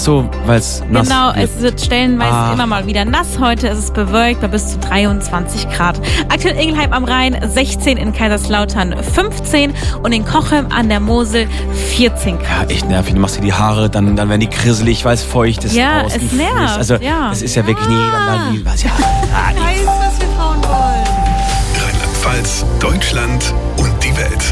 so, weil es nass Genau, wird. es wird stellenweise immer mal wieder nass. Heute ist es bewölkt bei bis zu 23 Grad. Aktuell in Ingelheim am Rhein 16, in Kaiserslautern 15 und in Cochem an der Mosel 14 Grad. Ja, echt nervig. Du machst dir die Haare, dann werden die grisselig, weil es feucht ist. Ja, draußen, es nervt. frisch. Also, es ist ja wirklich nie jeder was. Ja, Weiß, was wir Frauen wollen. Rheinland-Pfalz, Deutschland und die Welt.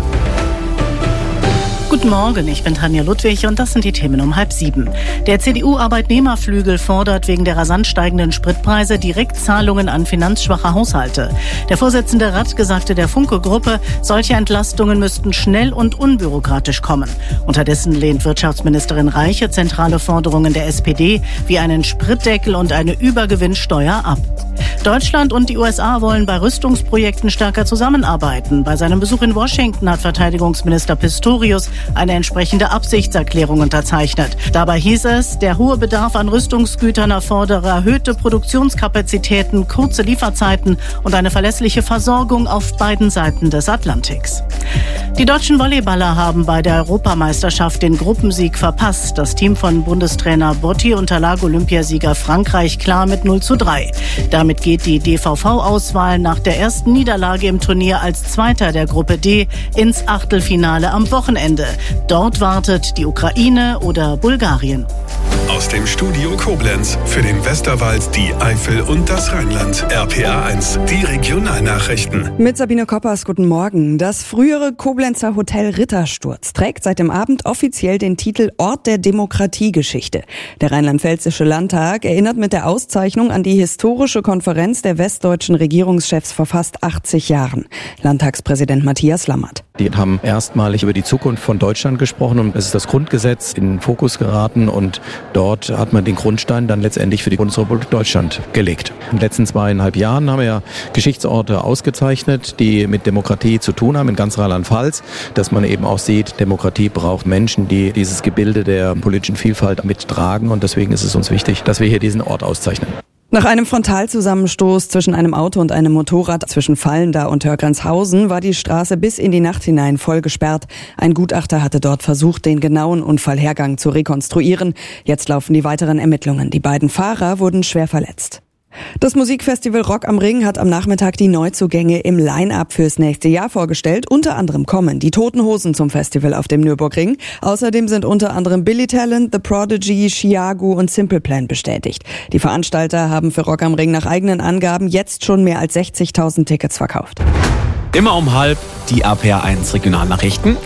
Guten Morgen, ich bin Tanja Ludwig und das sind die Themen um 6:30. Der CDU-Arbeitnehmerflügel fordert wegen der rasant steigenden Spritpreise Direktzahlungen an finanzschwache Haushalte. Der Vorsitzende Rattke sagte der Funke-Gruppe, solche Entlastungen müssten schnell und unbürokratisch kommen. Unterdessen lehnt Wirtschaftsministerin Reiche zentrale Forderungen der SPD wie einen Spritdeckel und eine Übergewinnsteuer ab. Deutschland und die USA wollen bei Rüstungsprojekten stärker zusammenarbeiten. Bei seinem Besuch in Washington hat Verteidigungsminister Pistorius eine entsprechende Absichtserklärung unterzeichnet. Dabei hieß es, der hohe Bedarf an Rüstungsgütern erfordere erhöhte Produktionskapazitäten, kurze Lieferzeiten und eine verlässliche Versorgung auf beiden Seiten des Atlantiks. Die deutschen Volleyballer haben bei der Europameisterschaft den Gruppensieg verpasst. Das Team von Bundestrainer Botti unterlag Olympiasieger Frankreich klar mit 0:3. Damit geht die DVV-Auswahl nach der ersten Niederlage im Turnier als Zweiter der Gruppe D ins Achtelfinale am Wochenende. Dort wartet die Ukraine oder Bulgarien. Aus dem Studio Koblenz für den Westerwald, die Eifel und das Rheinland. RPA1, die Regionalnachrichten. Mit Sabine Koppers, guten Morgen. Das frühere Koblenzer Hotel Rittersturz trägt seit dem Abend offiziell den Titel Ort der Demokratiegeschichte. Der rheinland-pfälzische Landtag erinnert mit der Auszeichnung an die historische Konferenz der westdeutschen Regierungschefs vor fast 80 Jahren. Landtagspräsident Matthias Lammert. Die haben erstmalig über die Zukunft von Deutschland gesprochen und es ist das Grundgesetz in den Fokus geraten und dort hat man den Grundstein dann letztendlich für die Bundesrepublik Deutschland gelegt. In den letzten 2,5 Jahren haben wir ja Geschichtsorte ausgezeichnet, die mit Demokratie zu tun haben in ganz Rheinland-Pfalz, dass man eben auch sieht, Demokratie braucht Menschen, die dieses Gebilde der politischen Vielfalt mittragen und deswegen ist es uns wichtig, dass wir hier diesen Ort auszeichnen. Nach einem Frontalzusammenstoß zwischen einem Auto und einem Motorrad zwischen Vallendar und Hörgrenzhausen war die Straße bis in die Nacht hinein voll gesperrt. Ein Gutachter hatte dort versucht, den genauen Unfallhergang zu rekonstruieren. Jetzt laufen die weiteren Ermittlungen. Die beiden Fahrer wurden schwer verletzt. Das Musikfestival Rock am Ring hat am Nachmittag die Neuzugänge im Line-Up fürs nächste Jahr vorgestellt. Unter anderem kommen die Toten Hosen zum Festival auf dem Nürburgring. Außerdem sind unter anderem Billy Talent, The Prodigy, Chiago und Simple Plan bestätigt. Die Veranstalter haben für Rock am Ring nach eigenen Angaben jetzt schon mehr als 60.000 Tickets verkauft. Immer um 12:30 die RPA1 Regionalnachrichten.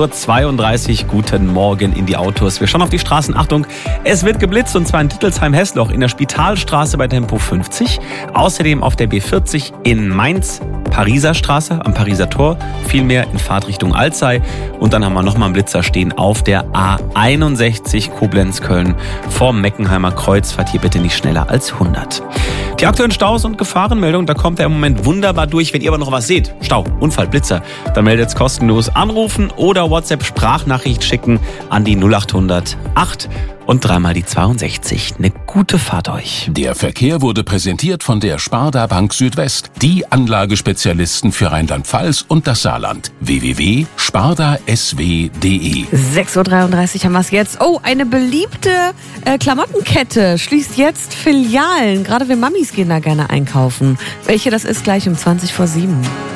6:32 Uhr, guten Morgen in die Autos. Wir schauen auf die Straßen. Achtung, es wird geblitzt und zwar in Dittelsheim-Hessloch in der Spitalstraße bei Tempo 50. Außerdem auf der B40 in Mainz, Pariser Straße am Pariser Tor. Vielmehr in Fahrtrichtung Alzey. Und dann haben wir nochmal einen Blitzer stehen auf der A61 Koblenz-Köln vorm Meckenheimer Kreuz. Fahrt hier bitte nicht schneller als 100. Die aktuellen Staus und Gefahrenmeldungen, da kommt er im Moment wunderbar durch. Wenn ihr aber noch was seht, Stau, Unfall, Blitzer, dann meldet's kostenlos, anrufen oder WhatsApp-Sprachnachricht schicken an die 0800 8 und 3 die 62. Eine gute Fahrt euch. Der Verkehr wurde präsentiert von der Sparda Bank Südwest, die Anlagespezialisten für Rheinland-Pfalz und das Saarland. www.spardasw.de. 6:33 haben wir es jetzt. Oh, eine beliebte Klamottenkette schließt jetzt Filialen. Gerade wir Mamis gehen da gerne einkaufen. Welche das ist, gleich um 7:20.